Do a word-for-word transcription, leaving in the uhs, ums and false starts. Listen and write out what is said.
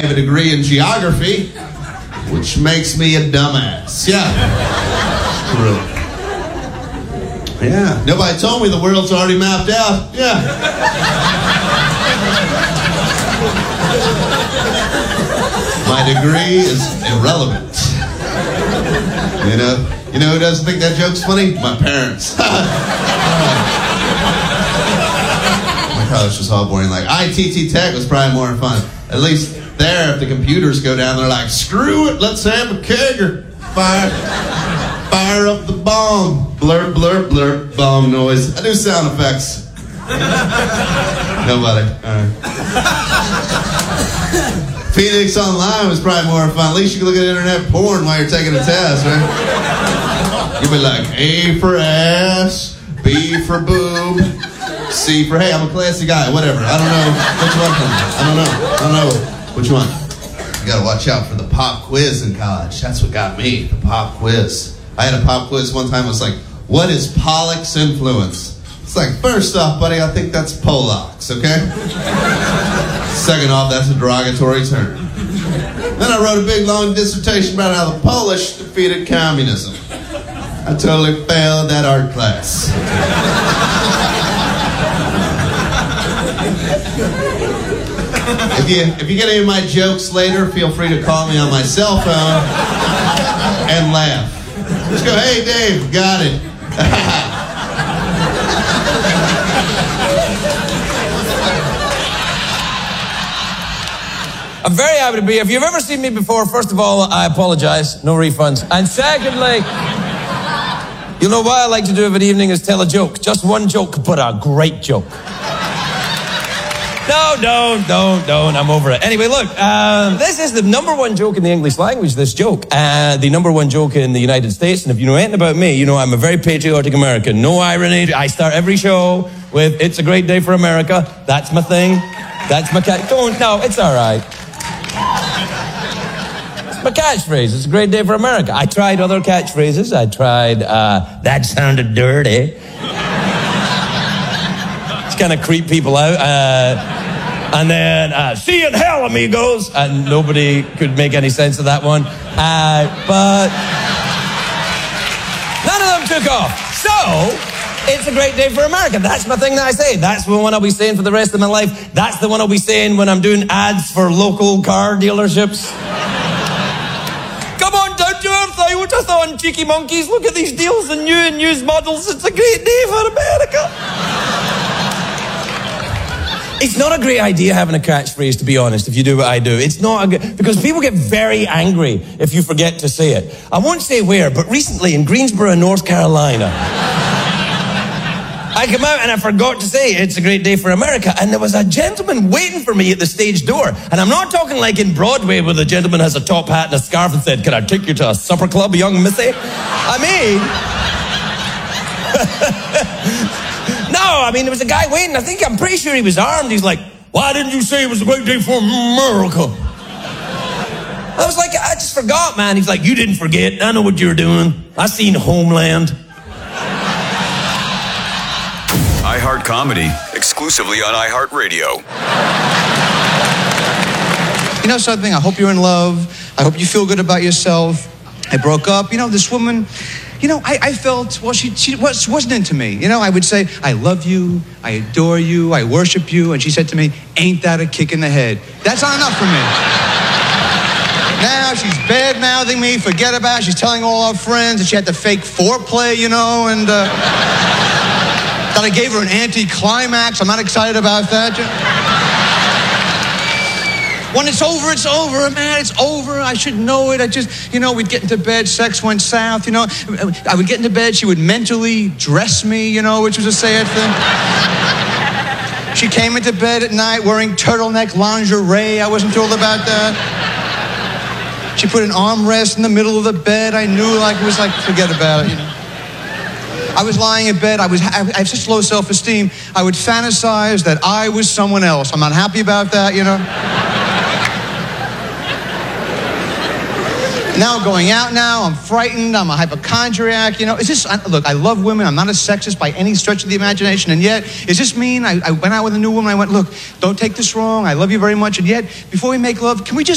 have a degree in geography, which makes me a dumbass. Yeah. True. Yeah. Nobody told me the world's already mapped out. Yeah. My degree is irrelevant. You know? You know who doesn't think that joke's funny? My parents. My college was all boring. Like, I T T Tech was probably more fun. At least there, if the computers go down, they're like, screw it, let's have a kegger. Fire, fire up the bomb. Blur, blur, blur, bomb noise. I do sound effects. Nobody. All right. Phoenix Online was probably more fun. At least you can look at internet porn while you're taking a test, right? You'll be like, A for ass, B for boob, C for, hey, I'm a classy guy, whatever. I don't know which one. I don't know. I don't know which one. You gotta watch out for the pop quiz in college. That's what got me, the pop quiz. I had a pop quiz one time. It was like, what is Pollock's influence? It's like, first off, buddy, I think that's Polacks, okay? Second off, that's a derogatory term. Then I wrote a big, long dissertation about how the Polish defeated communism. I totally failed that art class. If you, if you get any of my jokes later, feel free to call me on my cell phone and laugh. Just go, hey, Dave, got it. I'm very happy to be here. If you've ever seen me before, first of all, I apologize. No refunds. And secondly, you know what I like to do every evening is tell a joke. Just one joke, but a great joke. No, don't, don't, don't. I'm over it. Anyway, look, um, this is the number one joke in the English language, this joke. Uh, the number one joke in the United States. And if you know anything about me, you know I'm a very patriotic American. No irony. I start every show with, it's a great day for America. That's my thing. That's my cat. Don't, no, it's all right. It's my catchphrase. It's a great day for America. I tried other catchphrases. I tried, uh, that sounded dirty. It's kind of creep people out. Uh, And then, uh, see you in hell, amigos. And nobody could make any sense of that one. Uh, but none of them took off. So, it's a great day for America. That's my thing that I say. That's the one I'll be saying for the rest of my life. That's the one I'll be saying when I'm doing ads for local car dealerships. Come on down to Earth, I would have thought, cheeky monkeys. Look at these deals and new and used models. It's a great day for America. It's not a great idea having a catchphrase, to be honest, if you do what I do. It's not a good, because people get very angry if you forget to say it. I won't say where, but recently in Greensboro, North Carolina, I came out and I forgot to say it's a great day for America, and there was a gentleman waiting for me at the stage door. And I'm not talking like in Broadway where the gentleman has a top hat and a scarf and said, can I take you to a supper club, young missy? I mean... No, I mean, there was a guy waiting. I think, I'm pretty sure he was armed. He's like, why didn't you say it was a great day for America? I was like, I just forgot, man. He's like, you didn't forget. I know what you were doing. I seen Homeland. iHeart Comedy, exclusively on iHeartRadio. You know something? I hope you're in love. I hope you feel good about yourself. I broke up. You know, this woman... You know, I, I felt, well, she, she was, wasn't into me. You know, I would say, I love you, I adore you, I worship you. And she said to me, ain't that a kick in the head? That's not enough for me. Now she's bad-mouthing me, forget about it. She's telling all our friends that she had to fake foreplay, you know, and uh, that I gave her an anti-climax. I'm not excited about that. When it's over, it's over, man, it's over. I should know it. I just, you know, we'd get into bed, sex went south, you know. I would get into bed, she would mentally dress me, you know, which was a sad thing. She came into bed at night wearing turtleneck lingerie. I wasn't thrilled about that. She put an armrest in the middle of the bed. I knew, like, it was like, forget about it, you know. I was lying in bed. I was. I have such low self-esteem. I would fantasize that I was someone else. I'm not happy about that, you know. Now I'm going out now, I'm frightened, I'm a hypochondriac, you know. Is this, look, I love women, I'm not a sexist by any stretch of the imagination, and yet, does this mean I, I went out with a new woman, I went, look, don't take this wrong, I love you very much, and yet, before we make love, can we just